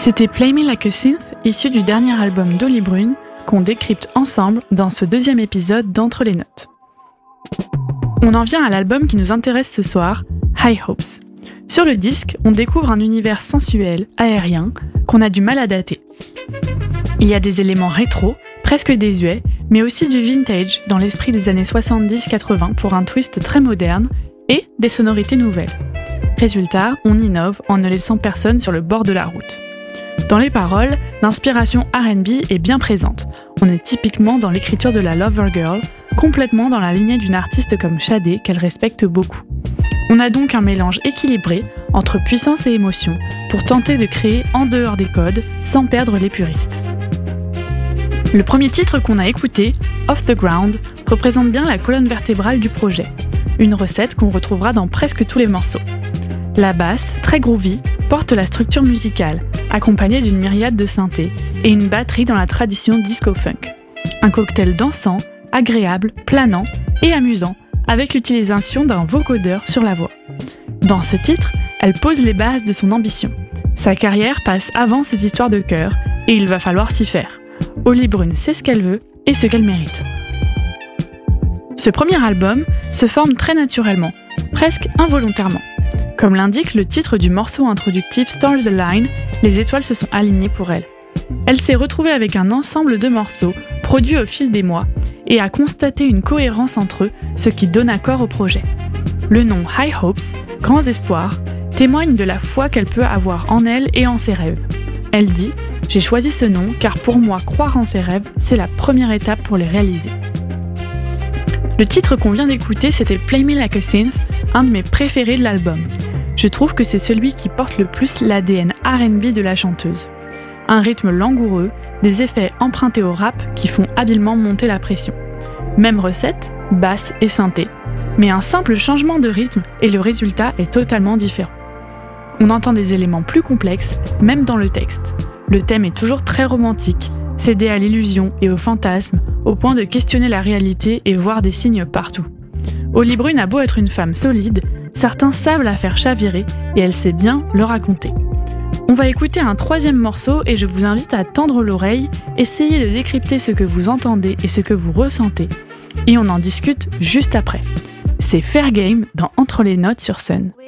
C'était Play Me Like a Synth, issu du dernier album d'Holly Brune, qu'on décrypte ensemble dans ce deuxième épisode d'Entre les Notes. On en vient à l'album qui nous intéresse ce soir, High Hopes. Sur le disque, on découvre un univers sensuel, aérien, qu'on a du mal à dater. Il y a des éléments rétro, presque désuets, mais aussi du vintage dans l'esprit des années 70-80 pour un twist très moderne et des sonorités nouvelles. Résultat, on innove en ne laissant personne sur le bord de la route. Dans les paroles, l'inspiration R&B est bien présente. On est typiquement dans l'écriture de la Lover Girl, complètement dans la lignée d'une artiste comme Sade qu'elle respecte beaucoup. On a donc un mélange équilibré entre puissance et émotion pour tenter de créer en dehors des codes sans perdre les puristes. Le premier titre qu'on a écouté, Off the Ground, représente bien la colonne vertébrale du projet. Une recette qu'on retrouvera dans presque tous les morceaux. La basse, très groovy, porte la structure musicale, accompagnée d'une myriade de synthés et une batterie dans la tradition disco-funk. Un cocktail dansant, agréable, planant et amusant, avec l'utilisation d'un vocodeur sur la voix. Dans ce titre, elle pose les bases de son ambition. Sa carrière passe avant ses histoires de cœur et il va falloir s'y faire. Holly Brune sait ce qu'elle veut et ce qu'elle mérite. Ce premier album se forme très naturellement, presque involontairement. Comme l'indique le titre du morceau introductif Stars Align, les étoiles se sont alignées pour elle. Elle s'est retrouvée avec un ensemble de morceaux produits au fil des mois et a constaté une cohérence entre eux, ce qui donne accord au projet. Le nom High Hopes, grands espoirs, témoigne de la foi qu'elle peut avoir en elle et en ses rêves. Elle dit « J'ai choisi ce nom car pour moi, croire en ses rêves, c'est la première étape pour les réaliser. » Le titre qu'on vient d'écouter, c'était Play Me Like a Synth, un de mes préférés de l'album. Je trouve que c'est celui qui porte le plus l'ADN R&B de la chanteuse. Un rythme langoureux, des effets empruntés au rap qui font habilement monter la pression. Même recette, basse et synthé, mais un simple changement de rythme et le résultat est totalement différent. On entend des éléments plus complexes, même dans le texte. Le thème est toujours très romantique, cédé à l'illusion et au fantasme, au point de questionner la réalité et voir des signes partout. Holly Brune a beau être une femme solide, certains savent la faire chavirer et elle sait bien le raconter. On va écouter un troisième morceau et je vous invite à tendre l'oreille, essayer de décrypter ce que vous entendez et ce que vous ressentez. Et on en discute juste après. C'est Fair Game dans Entre les Notes sur Sun.